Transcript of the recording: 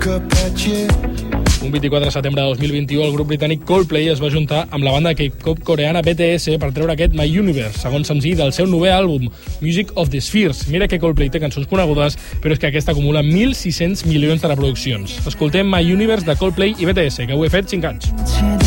Un 24 de setembre de 2021, el grup britànic Coldplay es va juntar amb la banda K-pop coreana BTS per treure aquest My Universe, segon senzill del seu novè àlbum, Music of the Spheres. Mira que Coldplay té cançons conegudes, però és que aquesta acumula 1.600 milions de reproduccions. Escoltem My Universe de Coldplay i BTS, que ho he fet 5 anys.